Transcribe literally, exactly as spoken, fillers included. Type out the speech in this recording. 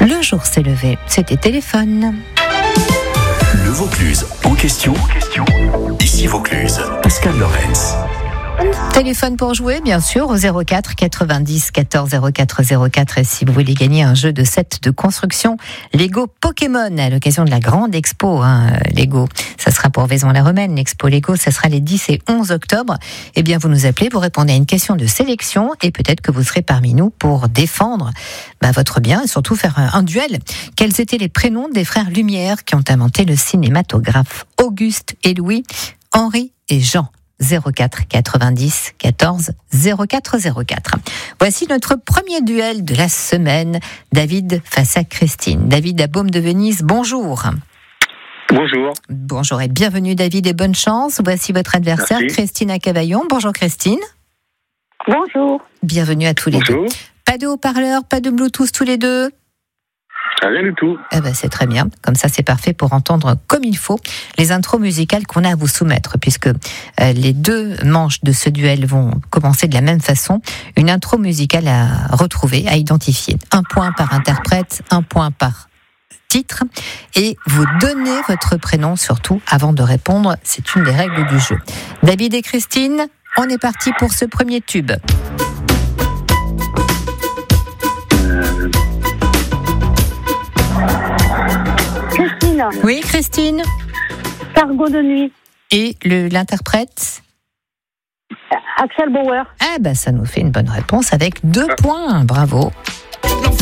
Le jour s'est levé, c'était téléphone. Le Vaucluse en question. Ici Vaucluse, Pascal Lorenz. Téléphone pour jouer, bien sûr, au zéro quatre quatre-vingt-dix quatorze zéro quatre zéro quatre. Et si vous voulez gagner un jeu de set de construction Lego Pokémon à l'occasion de la grande expo hein, Lego, ça sera pour Vaison-la-Romaine. L'expo Lego, ça sera les dix et onze octobre. Eh bien, vous nous appelez, vous répondez à une question de sélection et peut-être que vous serez parmi nous pour défendre bah, votre bien et surtout faire un, un duel. Quels étaient les prénoms des frères Lumière qui ont inventé le cinématographe? Auguste et Louis, Henri et Jean. zéro quatre quatre-vingt-dix quatorze zéro quatre zéro quatre. Voici notre premier duel de la semaine. David face à Christine. David à Baume de Venise, bonjour. Bonjour. Bonjour et bienvenue David et bonne chance. Voici votre adversaire. Merci. Christine à Cavaillon. Bonjour Christine. Bonjour. Bienvenue à tous les Bonjour. deux. Pas de haut-parleur, pas de Bluetooth tous les deux? Rien du tout. Eh ben, c'est très bien. Comme ça, c'est parfait pour entendre comme il faut les intros musicales qu'on a à vous soumettre, puisque euh, les deux manches de ce duel vont commencer de la même façon. Une intro musicale à retrouver, à identifier. Un point par interprète, un point par titre. Et vous donnez votre prénom, surtout, avant de répondre. C'est une des règles du jeu. David et Christine, on est parti pour ce premier tube. Christine. Oui, Christine. Cargo de nuit. Et le, l'interprète? Axel Bauer. Ah ben, ça nous fait une bonne réponse avec deux points. Bravo.